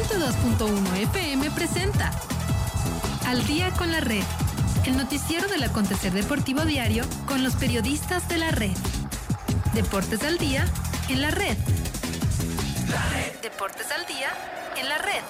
102.1 FM presenta Al Día con la Red, el noticiero del acontecer deportivo diario con los periodistas de la red. Deportes al día en la red. Deportes al día en la red.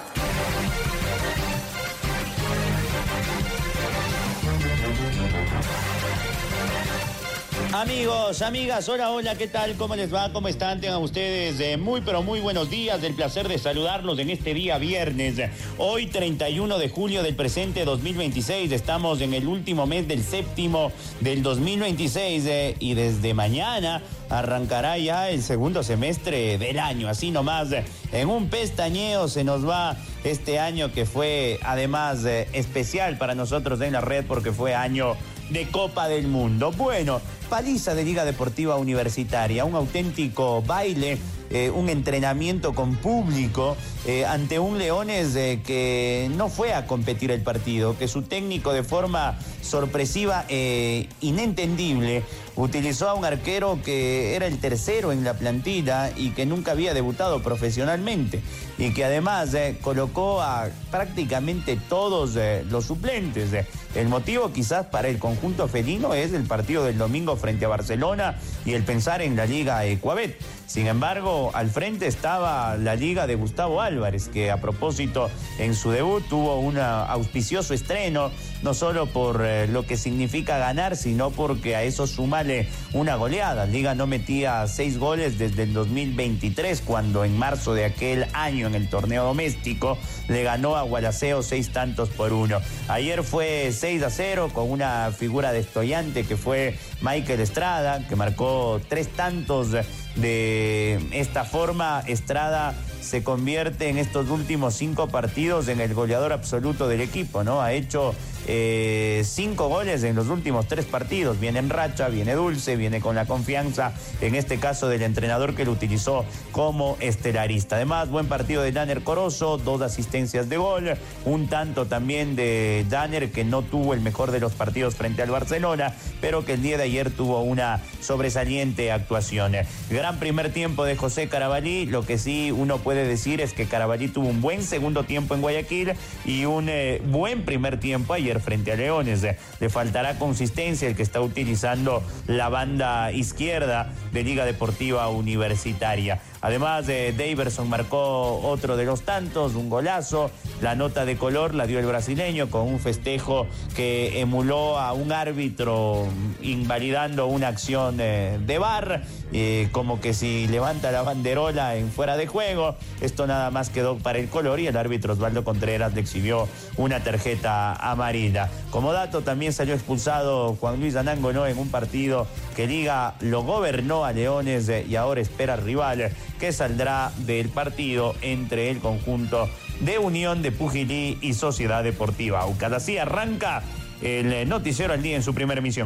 Amigos, amigas, hola, ¿qué tal? ¿Cómo les va? ¿Cómo están? Tengan ustedes muy buenos días. El placer de saludarlos en este día viernes. Hoy, 31 de julio del presente 2026. Estamos en el último mes del séptimo del 2026 y desde mañana arrancará ya el segundo semestre del año. Así nomás, en un pestañeo se nos va este año que fue además especial para nosotros en la red porque fue año de Copa del Mundo. Bueno, paliza de Liga Deportiva Universitaria, un auténtico baile, un entrenamiento con público ante un Leones que no fue a competir el partido, que su técnico de forma sorpresiva e inentendible utilizó a un arquero que era el tercero en la plantilla y que nunca había debutado profesionalmente y que además colocó a prácticamente todos los suplentes. El motivo quizás para el conjunto felino es el partido del domingo frente a Barcelona y el pensar en la Liga Ecuabet. Sin embargo, al frente estaba la Liga de Gustavo Álvarez, que a propósito en su debut tuvo un auspicioso estreno, no solo por lo que significa ganar, sino porque a eso súmale una goleada. Liga no metía 6 goles desde el 2023, cuando en marzo de aquel año en el torneo doméstico le ganó a Gualaceo 6-1. Ayer fue 6-0 con una figura destoyante que fue Michael Estrada, que marcó 3 tantos. De esta forma, Estrada se convierte en estos últimos 5 partidos en el goleador absoluto del equipo, ¿no? Ha hecho 5 goles en los últimos 3 partidos. Viene en racha, viene dulce, viene con la confianza, en este caso del entrenador que lo utilizó como estelarista. Además, buen partido de Danner Corozo, 2 asistencias de gol, un tanto también de Danner, que no tuvo el mejor de los partidos frente al Barcelona, pero que el día de ayer tuvo una sobresaliente actuación. Gran primer tiempo de José Carabalí. Lo que sí uno puede decir es que Carabalí tuvo un buen segundo tiempo en Guayaquil y un buen primer tiempo ayer frente a Leones. Le faltará consistencia el que está utilizando la banda izquierda de Liga Deportiva Universitaria. Además, Daverson marcó otro de los tantos, un golazo. La nota de color la dio el brasileño con un festejo que emuló a un árbitro invalidando una acción de VAR, como que si levanta la banderola en fuera de juego. Esto nada más quedó para el color y el árbitro Osvaldo Contreras le exhibió una tarjeta amarilla. Como dato, también salió expulsado Juan Luis Anango, ¿no?, en un partido que Liga lo gobernó a Leones y ahora espera rival que saldrá del partido entre el conjunto de Unión de Pujilí y Sociedad Deportiva Aucas. Así arranca el noticiero al día en su primera emisión.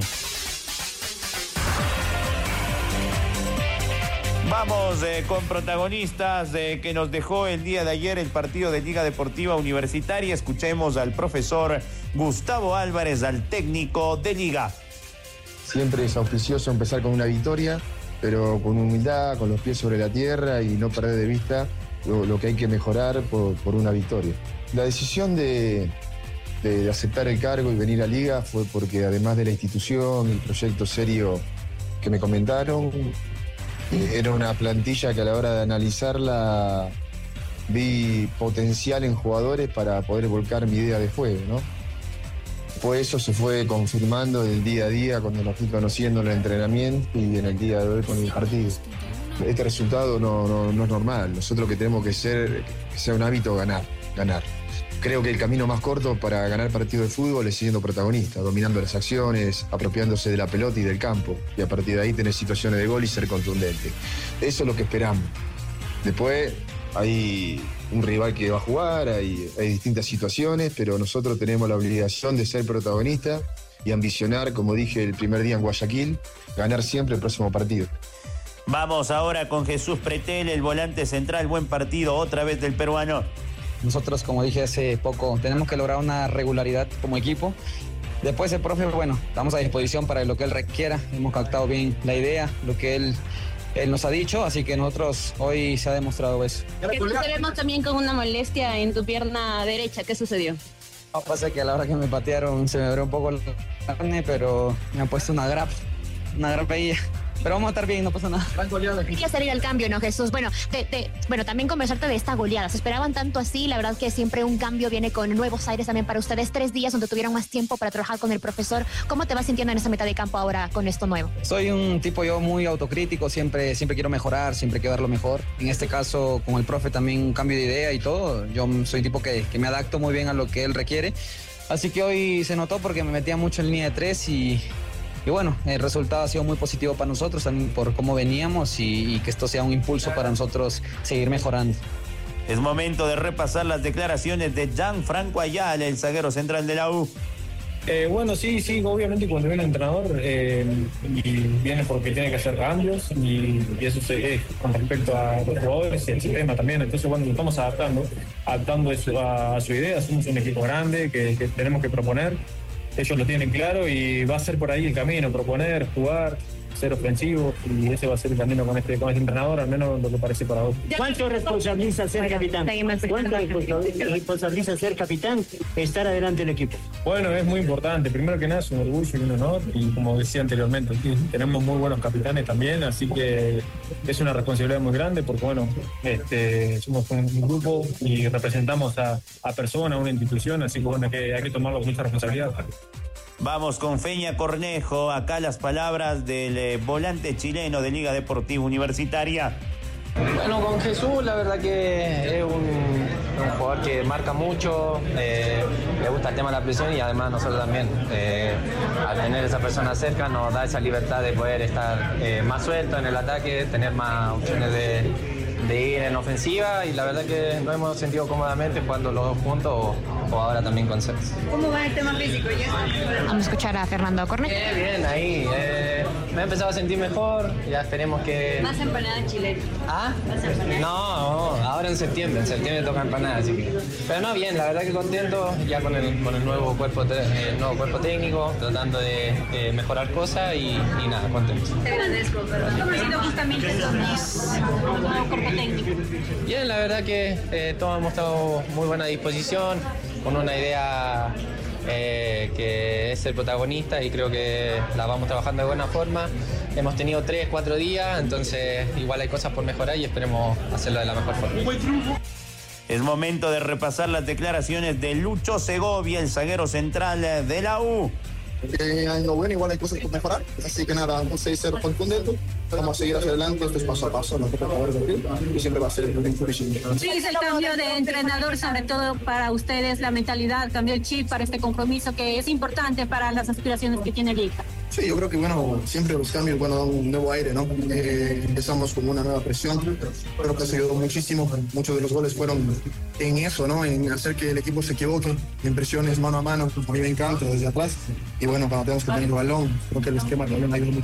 Vamos con protagonistas que nos dejó el día de ayer el partido de Liga Deportiva Universitaria. Escuchemos al profesor Gustavo Álvarez, al técnico de Liga. Siempre es auspicioso empezar con una victoria, pero con humildad, con los pies sobre la tierra y no perder de vista lo que hay que mejorar por una victoria. La decisión de aceptar el cargo y venir a Liga fue porque, además de la institución, el proyecto serio que me comentaron, era una plantilla que a la hora de analizarla vi potencial en jugadores para poder volcar mi idea de juego, ¿no? Pues eso se fue confirmando del día a día cuando lo fui conociendo en el entrenamiento y en el día de hoy con el partido. Este resultado no es normal. Nosotros que tenemos que sea un hábito ganar. Creo que el camino más corto para ganar partido de fútbol es siendo protagonista, dominando las acciones, apropiándose de la pelota y del campo. Y a partir de ahí tener situaciones de gol y ser contundente. Eso es lo que esperamos. Después hay un rival que va a jugar, hay distintas situaciones, pero nosotros tenemos la obligación de ser protagonistas y ambicionar, como dije el primer día en Guayaquil, ganar siempre el próximo partido. Vamos ahora con Jesús Pretel, el volante central. Buen partido otra vez del peruano. Nosotros, como dije hace poco, tenemos que lograr una regularidad como equipo. Después el profe, bueno, estamos a disposición para lo que él requiera. Hemos captado bien la idea, lo que él él nos ha dicho, así que nosotros hoy se ha demostrado eso. Que te vemos también con una molestia en tu pierna derecha, ¿qué sucedió? No, pasa que a la hora que me patearon se me abrió un poco la carne, pero me han puesto una grapeilla. Pero vamos a estar bien, no pasa nada. Quería salir al cambio, ¿no, Jesús? Bueno, también conversarte de esta goleada. ¿Se esperaban tanto así? La verdad que siempre un cambio viene con nuevos aires también para ustedes. 3 días donde tuvieron más tiempo para trabajar con el profesor. ¿Cómo te vas sintiendo en esa mitad de campo ahora con esto nuevo? Soy un tipo yo muy autocrítico, siempre quiero mejorar, siempre quiero dar lo mejor. En este caso, con el profe también un cambio de idea y todo. Yo soy un tipo que me adapto muy bien a lo que él requiere. Así que hoy se notó porque me metía mucho en línea de 3 y bueno, el resultado ha sido muy positivo para nosotros, también por cómo veníamos y que esto sea un impulso para nosotros seguir mejorando. Es momento de repasar las declaraciones de Gianfranco Ayala, el zaguero central de la U. Bueno, sí, obviamente cuando viene el entrenador y viene porque tiene que hacer cambios y eso es con respecto a los jugadores y el sistema también. Entonces, bueno, nos estamos adaptando a su idea. Somos un equipo grande que tenemos que proponer. Ellos lo tienen claro y va a ser por ahí el camino, proponer, jugar, ser ofensivo, y ese va a ser el camino con este entrenador, al menos lo que parece para hoy. ¿Cuánto responsabiliza ser capitán? ¿Cuánto responsabiliza ser capitán, estar adelante del equipo? Bueno, es muy importante. Primero que nada es un orgullo y un honor, y como decía anteriormente, tenemos muy buenos capitanes también, así que es una responsabilidad muy grande porque, bueno, somos un grupo y representamos a personas, a una institución, así que, bueno, hay que tomarlo con mucha responsabilidad. Vamos con Feña Cornejo, acá las palabras del volante chileno de Liga Deportiva Universitaria. Bueno, con Jesús la verdad que es un jugador que marca mucho, le gusta el tema de la presión y además nosotros también, al tener esa persona cerca nos da esa libertad de poder estar más suelto en el ataque, tener más opciones de ir en ofensiva, y la verdad que nos hemos sentido cómodamente jugando los dos juntos o ahora también con Cex. ¿Cómo va el tema físico ya? Vamos a escuchar a Fernando Cornejo. Bien, ahí. Me he empezado a sentir mejor, ya esperemos que... Más empanada chilena. ¿Ah? Más empanada. No, ahora en septiembre toca empanada, así que... Pero no, bien, la verdad que contento ya con el nuevo cuerpo técnico, tratando de mejorar cosas y nada, contento. Te agradezco, Fernando. ¿Cómo ha sido justamente estos días con el nuevo cuerpo técnico? Bien, la verdad que todos hemos estado muy buena disposición, con una idea que es ser protagonista, y creo que la vamos trabajando de buena forma. Hemos tenido 3-4 días, entonces igual hay cosas por mejorar y esperemos hacerlo de la mejor forma. Es momento de repasar las declaraciones de Lucho Segovia, el zaguero central de la U. Lo bueno, igual hay cosas por mejorar, así que nada, un 6-0 contundente, vamos a seguir hacia adelante, esto es paso a paso, no y siempre va a ser muy difícil. Sí, es el cambio de entrenador, sobre todo para ustedes, la mentalidad, cambió el chip para este compromiso que es importante para las aspiraciones que tiene Liga. Sí, yo creo que bueno, siempre los cambios dan un nuevo aire, ¿no? Empezamos con una nueva presión, creo que se ayudó muchísimo, muchos de los goles fueron en eso, ¿no? En hacer que el equipo se equivoque, en presiones mano a mano, a mí me encanta desde atrás, y bueno, cuando tenemos que tener el balón, creo que el esquema también ayuda mucho.